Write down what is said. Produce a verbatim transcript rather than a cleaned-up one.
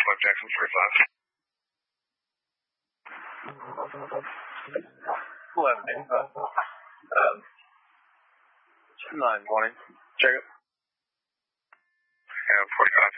five Jackson forty-five. eleven, uh, um, nine twenty. Check it. Yeah, forty-five.